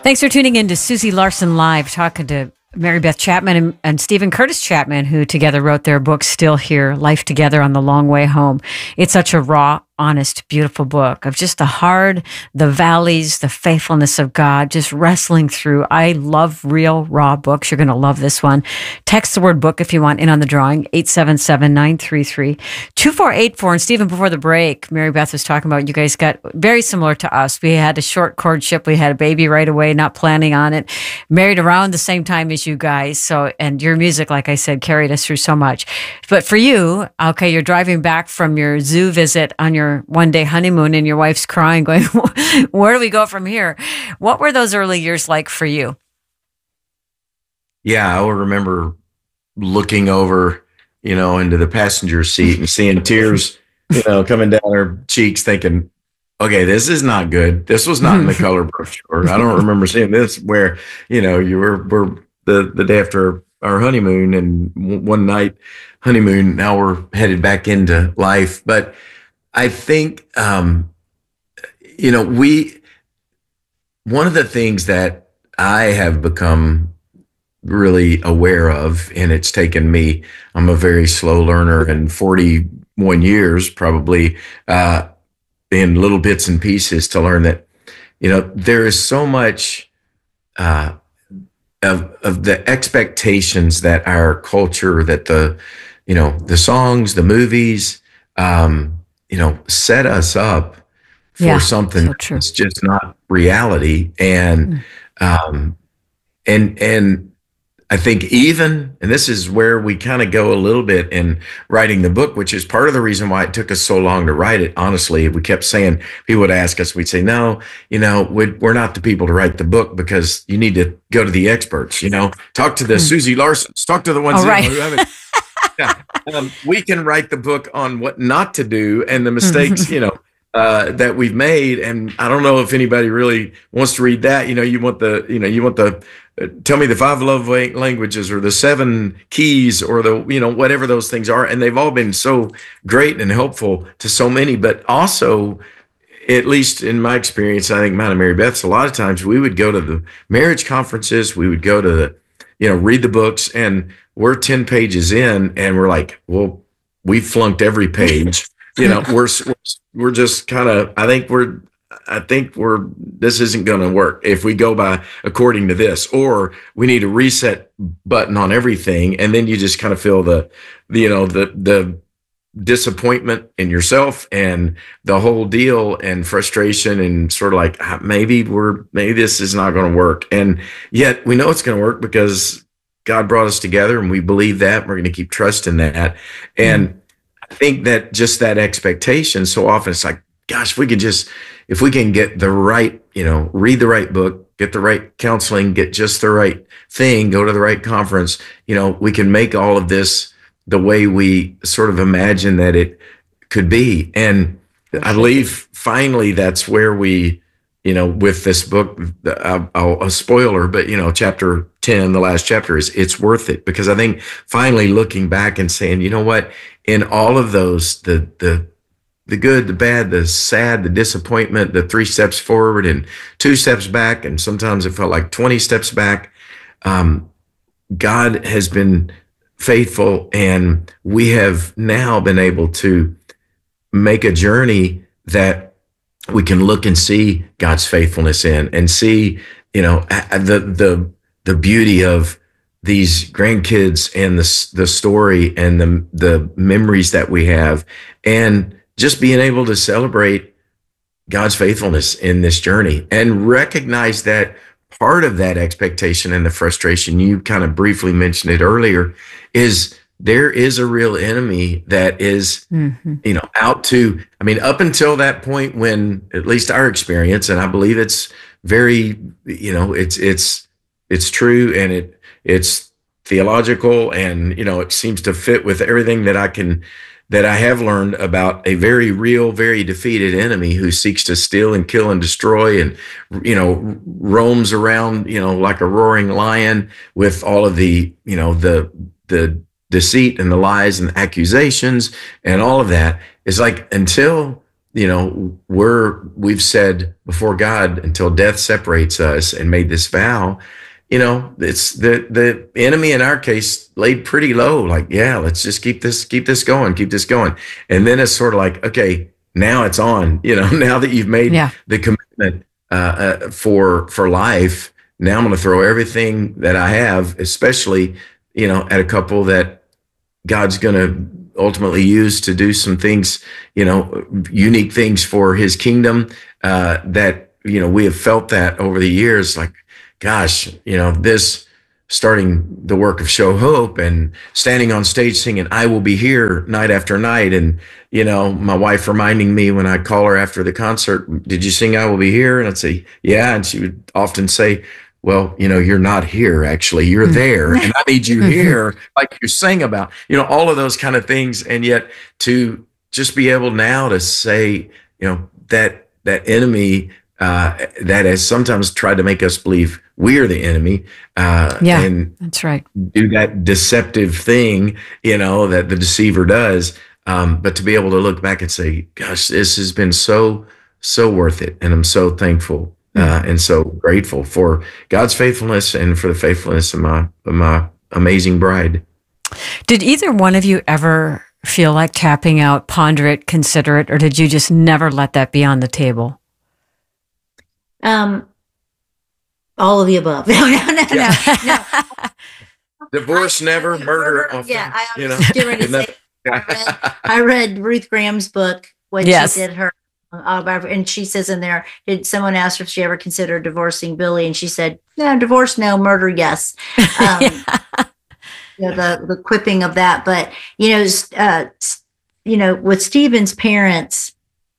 Thanks for tuning in to Susie Larson Live, talking to Mary Beth Chapman and Stephen Curtis Chapman, who together wrote their book, Still Here, Life Together on the Long Way Home. It's such a raw, honest, beautiful book of just the hard, the valleys, the faithfulness of God, just wrestling through. I love real, raw books. You're going to love this one. Text the word book if you want in on the drawing, 877-933-2484. And Stephen, before the break, Mary Beth was talking about you guys got very similar to us. We had a short courtship. We had a baby right away, not planning on it. Married around the same time as you guys. So, and your music, like I said, carried us through so much. But for you, okay, you're driving back from your zoo visit on your one-day honeymoon and your wife's crying, going, where do we go from here? What were those early years like for you? Yeah, I will remember looking over, into the passenger seat and seeing tears, coming down her cheeks, thinking, okay, this is not good. This was not in the color brochure. I don't remember seeing this where, you were the day after our honeymoon and one night honeymoon. Now we're headed back into life. But I think, one of the things that I have become really aware of, and it's taken me, I'm a very slow learner, and 41 years probably, in little bits and pieces to learn that, there is so much, of the expectations that our culture, that the songs, the movies, set us up for something that's just not reality. And, and I think and this is where we kind of go a little bit in writing the book, which is part of the reason why it took us so long to write it. Honestly, we kept saying, people would ask us, we'd say, no, we're not the people to write the book, because you need to go to the experts, talk to the Susie Larsons, talk to the ones who haven't. We can write the book on what not to do and the mistakes, that we've made. And I don't know if anybody really wants to read that. You want the tell me the 5 love languages, or the 7 keys, or the, whatever those things are. And they've all been so great and helpful to so many. But also, at least in my experience, I think mine and Mary Beth's, a lot of times we would go to the marriage conferences, we would go to the, read the books, and we're 10 pages in and we're like, well, we flunked every page. We're just kind of, I think this isn't going to work if we go by according to this, or we need a reset button on everything. And then you just kind of feel the disappointment in yourself and the whole deal, and frustration, and sort of like, maybe this is not going to work. And yet we know it's going to work because God brought us together, and we believe that. We're going to keep trusting that. And I think that just that expectation, so often it's like, gosh, if we can get the right, read the right book, get the right counseling, get just the right thing, go to the right conference, we can make all of this the way we sort of imagine that it could be. And I believe finally that's where we, with this book, a spoiler, but, chapter 10, the last chapter, is it's worth it. Because I think finally looking back and saying, you know what, in all of those, the good, the bad, the sad, the disappointment, the 3 steps forward and 2 steps back, and sometimes it felt like 20 steps back, God has been faithful, and we have now been able to make a journey that we can look and see God's faithfulness in, and see, the beauty of these grandkids, and the story, and the memories that we have, and just being able to celebrate God's faithfulness in this journey, and recognize that part of that expectation and the frustration, you kind of briefly mentioned it earlier, is there is a real enemy that is, out to, up until that point, when, at least our experience, and I believe it's very, it's true, and it's theological, and, it seems to fit with everything that I have learned about a very real, very defeated enemy who seeks to steal and kill and destroy, and, roams around, like a roaring lion, with all of the deceit and the lies and the accusations and all of that. Is like, until we've said before God until death separates us, and made this vow. It's the enemy in our case laid pretty low. Like, yeah, let's just keep this going. And then it's sort of like, okay, now it's on, now that you've made the commitment, for life. Now I'm going to throw everything that I have, especially, at a couple that God's going to ultimately use to do some things, unique things for his kingdom, that, we have felt that over the years, like, gosh, this starting the work of Show Hope and standing on stage singing "I Will Be Here" night after night. And, my wife reminding me when I call her after the concert, "Did you sing 'I Will Be Here'?" And I'd say, "Yeah." And she would often say, "Well, you're not here, actually. You're there. And I need you here," like you sang about, all of those kind of things. And yet to just be able now to say, that enemy, that has sometimes tried to make us believe we're the enemy, and that's right, do that deceptive thing, that the deceiver does. But to be able to look back and say, gosh, this has been so worth it. And I'm so thankful, and so grateful for God's faithfulness and for the faithfulness of my amazing bride. Did either one of you ever feel like tapping out, ponder it, consider it, or did you just never let that be on the table? All of the above. No. Divorce never, murder often. Yeah, I was getting ready to say. I read Ruth Graham's book when she did her and she says in there, did someone ask her if she ever considered divorcing Billy, and she said, "No, divorce, no, murder, yes." The quipping of that, but with Stephen's parents,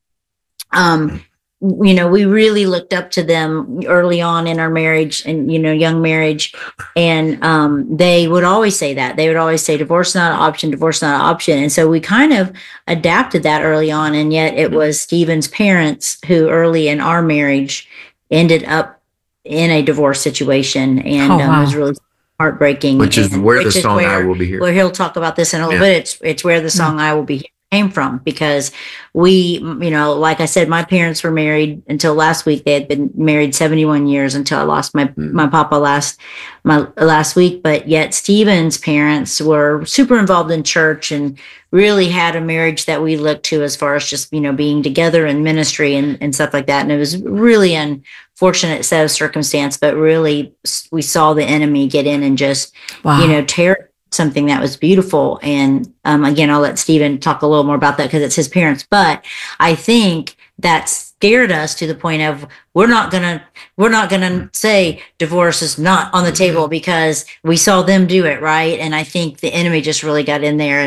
we really looked up to them early on in our marriage and, young marriage. And they would always say that. They would always say, divorce not an option, divorce not an option. And so we kind of adapted that early on. And yet it was Stephen's parents who early in our marriage ended up in a divorce situation. And it was really heartbreaking. Which is where the song "I Will Be Here." Where he'll talk about this in a little bit. It's where the song "I Will Be Here" came from, because we, like I said, my parents were married until last week. They had been married 71 years until I lost my papa last week. But yet Stephen's parents were super involved in church and really had a marriage that we looked to as far as just, being together in ministry and stuff like that. And it was really unfortunate set of circumstance, but really we saw the enemy get in and just, tear something that was beautiful. And again, I'll let Stephen talk a little more about that because it's his parents. But I think that scared us to the point of we're not gonna say divorce is not on the table because we saw them do it, right? And I think the enemy just really got in there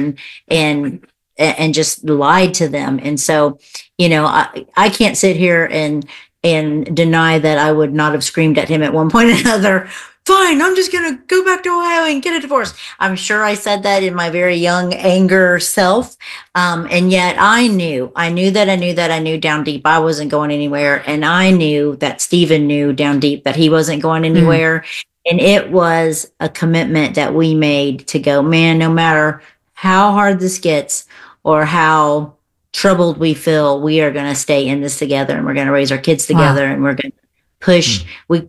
and just lied to them. And so, I can't sit here and deny that I would not have screamed at him at one point or another, "Fine, I'm just going to go back to Ohio and get a divorce." I'm sure I said that in my very young anger self. And yet I knew down deep I wasn't going anywhere. And I knew that Stephen knew down deep that he wasn't going anywhere. And it was a commitment that we made to go, man, no matter how hard this gets or how troubled we feel, we are going to stay in this together, and we're going to raise our kids together, and we're going to push.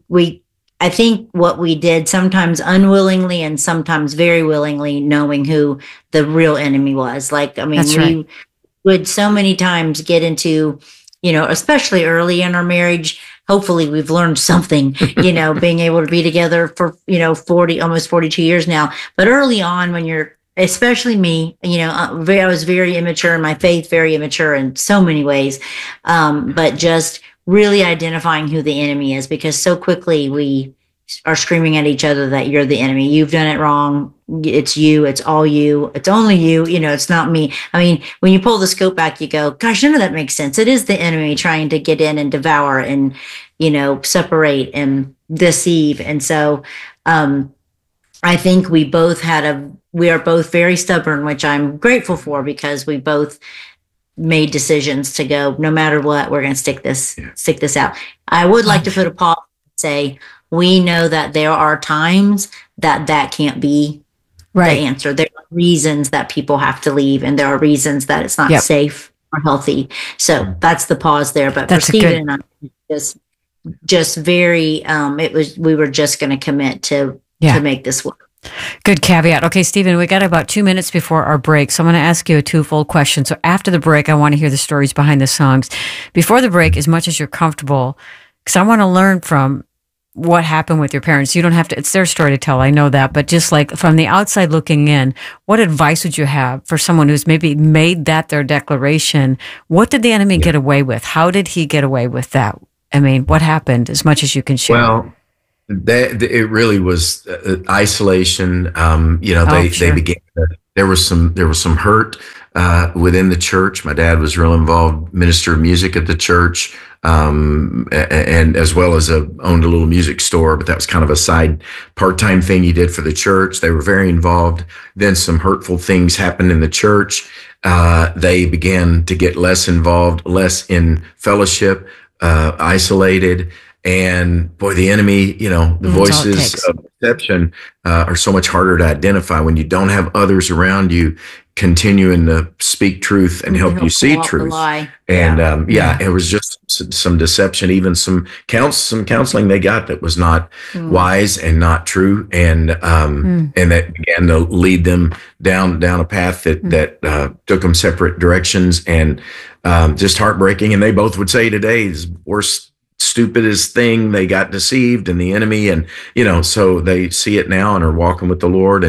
I think what we did, sometimes unwillingly and sometimes very willingly, knowing who the real enemy was. We would so many times get into, especially early in our marriage, hopefully we've learned something, being able to be together for, almost 42 years now. But early on, when you're, especially me, I was very immature in my faith, very immature in so many ways. But just really identifying who the enemy is, because so quickly we are screaming at each other that you're the enemy. You've done it wrong. It's you. It's all you. It's only you. It's not me. I mean, when you pull the scope back, you go, gosh, none of that makes sense. It is the enemy trying to get in and devour and, separate and deceive. And so I think we are both very stubborn, which I'm grateful for, because we both made decisions to go, no matter what, we're going to stick this out. I would like to put a pause and say, we know that there are times that can't be the answer. There are reasons that people have to leave, and there are reasons that it's not safe more healthy. So that's the pause there. But That's for Stephen and I, just very, we were just going to commit to make this work. Good caveat. Okay, Stephen, we got about 2 minutes before our break, so I'm going to ask you a twofold question. So after the break, I want to hear the stories behind the songs. Before the break, as much as you're comfortable, because I want to learn from what happened with your parents. You don't have to, it's their story to tell, I know that, but just like from the outside looking in, what advice would you have for someone who's maybe made that their declaration? What did the enemy get away with? How did he get away with that? I mean, what happened, as much as you can share? Well, it really was isolation. They began. There was some hurt within the church. My dad was real involved, minister of music at the church, and as well as owned a little music store. But that was kind of a side part-time thing he did for the church. They were very involved. Then some hurtful things happened in the church. They began to get less involved, less in fellowship, isolated. And boy, the enemy, the voices of deception are so much harder to identify when you don't have others around you continuing to speak truth and help you see truth. And it was just some deception, even some counseling they got that was not wise and not true, and that began to lead them down a path that took them separate directions, and just heartbreaking. And they both would say today is worst, stupidest thing. They got deceived and the enemy, and so they see it now and are walking with the Lord,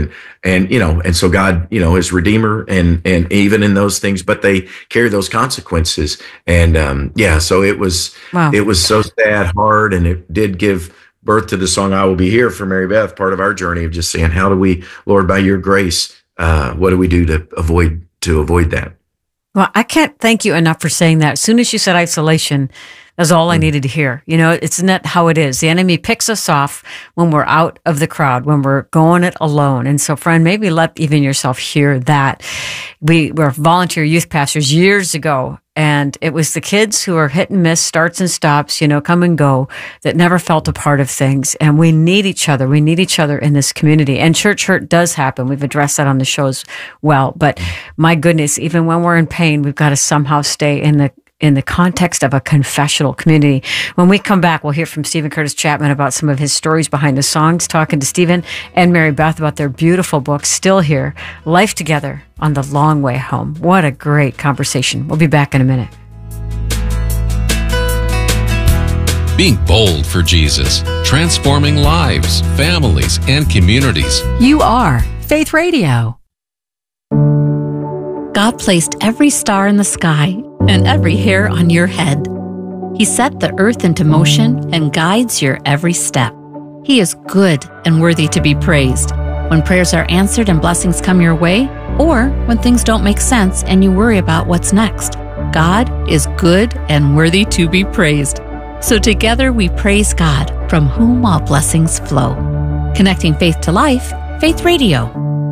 and so God is Redeemer, and even in those things, but they carry those consequences, and so it was so sad, hard, and it did give birth to the song "I Will Be Here" for Mary Beth, part of our journey of just saying, how do we, Lord, by your grace, what do we do to avoid that? Well, I can't thank you enough for saying that. As soon as you said isolation, that's all I needed to hear. It's not how it is. The enemy picks us off when we're out of the crowd, when we're going it alone. And so, friend, maybe let even yourself hear that. We were volunteer youth pastors years ago, and it was the kids who are hit and miss, starts and stops, come and go, that never felt a part of things. And we need each other. We need each other in this community. And church hurt does happen. We've addressed that on the show as well. But my goodness, even when we're in pain, we've got to somehow stay in the context of a confessional community. When we come back, we'll hear from Steven Curtis Chapman about some of his stories behind the songs, talking to Steven and Mary Beth about their beautiful book, Still Here, Life Together on the Long Way Home. What a great conversation. We'll be back in a minute. Being bold for Jesus, transforming lives, families, and communities. You are Faith Radio. God placed every star in the sky and every hair on your head. He set the earth into motion and guides your every step. He is good and worthy to be praised. When prayers are answered and blessings come your way, or when things don't make sense and you worry about what's next, God is good and worthy to be praised. So together we praise God, from whom all blessings flow. Connecting faith to life, Faith Radio.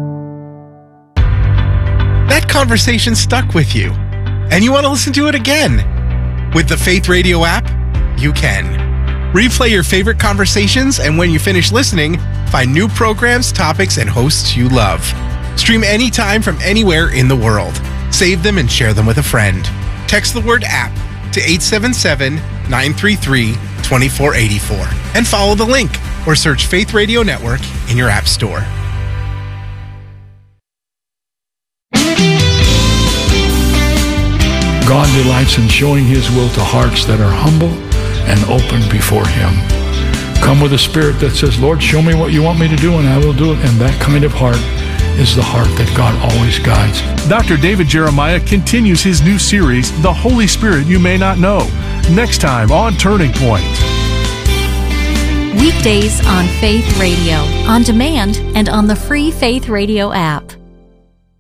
That conversation stuck with you, and you want to listen to it again. With the Faith Radio app, you can. Replay your favorite conversations, and when you finish listening, find new programs, topics, and hosts you love. Stream anytime from anywhere in the world. Save them and share them with a friend. Text the word app to 877-933-2484 and follow the link, or search Faith Radio Network in your app store. God delights in showing His will to hearts that are humble and open before Him. Come with a spirit that says, Lord, show me what you want me to do, and I will do it. And that kind of heart is the heart that God always guides. Dr. David Jeremiah continues his new series, The Holy Spirit You May Not Know, next time on Turning Point. Weekdays on Faith Radio, on demand and on the free Faith Radio app.